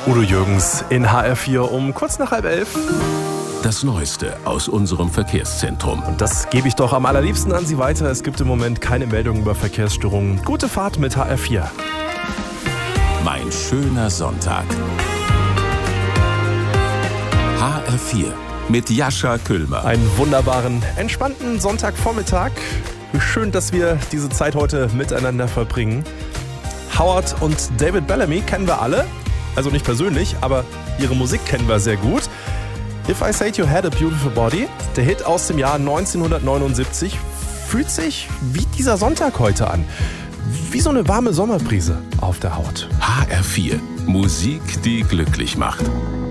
Udo Jürgens in HR4 um kurz nach 10:30. Das Neueste aus unserem Verkehrszentrum. Und das gebe ich doch am allerliebsten an Sie weiter. Es gibt im Moment keine Meldungen über Verkehrsstörungen. Gute Fahrt mit HR4. Mein schöner Sonntag. HR4 mit Jascha Küllmer. Einen wunderbaren, entspannten Sonntagvormittag. Wie schön, dass wir diese Zeit heute miteinander verbringen. Howard und David Bellamy kennen wir alle. Also nicht persönlich, aber ihre Musik kennen wir sehr gut. If I Said You Had a Beautiful Body, der Hit aus dem Jahr 1979, fühlt sich wie dieser Sonntag heute an. Wie so eine warme Sommerbrise auf der Haut. HR4, Musik, die glücklich macht.